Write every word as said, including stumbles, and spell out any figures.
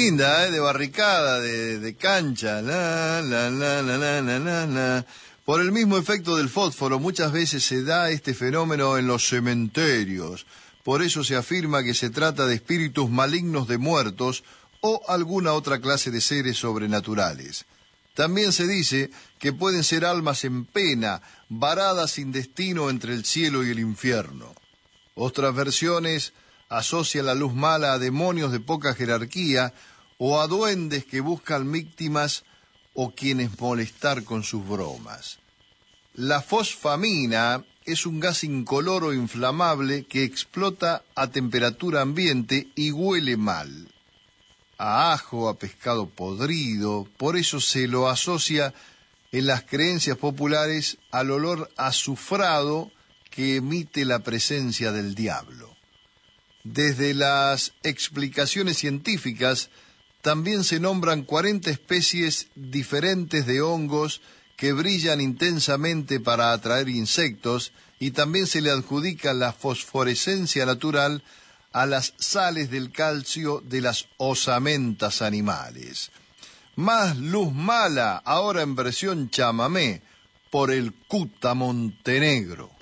linda, ¿eh? De barricada, de, de cancha. La, la, la, la, la, la, la, la. Por el mismo efecto del fósforo, muchas veces se da este fenómeno en los cementerios. Por eso se afirma que se trata de espíritus malignos de muertos o alguna otra clase de seres sobrenaturales. También se dice que pueden ser almas en pena, varadas sin destino entre el cielo y el infierno. Otras versiones asocian la luz mala a demonios de poca jerarquía o a duendes que buscan víctimas o quienes molestar con sus bromas. La fosfamina es un gas incoloro inflamable que explota a temperatura ambiente y huele mal. A ajo, a pescado podrido, por eso se lo asocia en las creencias populares al olor azufrado que emite la presencia del diablo. Desde las explicaciones científicas, también se nombran cuarenta especies diferentes de hongos que brillan intensamente para atraer insectos y también se le adjudica la fosforescencia natural a las sales del calcio de las osamentas animales. Más luz mala, ahora en versión chamamé, por el Cuta Montenegro.